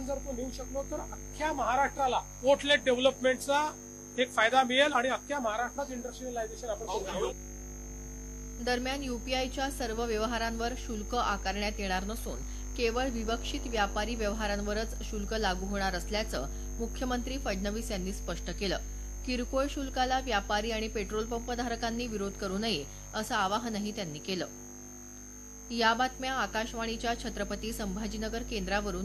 आपण जर तो नेऊ शकलो तर अख्ख्या महाराष्ट्राला पोर्टलेट डेव्हलपमेंटचा एक फायदा मिळेल आणि अख्ख्या महाराष्ट्रात इंडस्ट्रियलायझेशन आपण करू शकतो. दरम्यान यूपीआयच्या सर्व व्यवहारांवर शुल्क आकारण्यात येणार नसून केवळ विवक्षित व्यापारी व्यवहारांवरच शुल्क लागू होणार असल्याचं मुख्यमंत्री फडणवीस यांनी स्पष्ट केलं. किरकोळ शुल्काला व्यापारी आणि पेट्रोल पंप धारकांनी विरोध करू नये असं आवाहनही त्यांनी केलं. या बातम्या आकाशवाणीच्या छत्रपती संभाजीनगर केंद्रावरून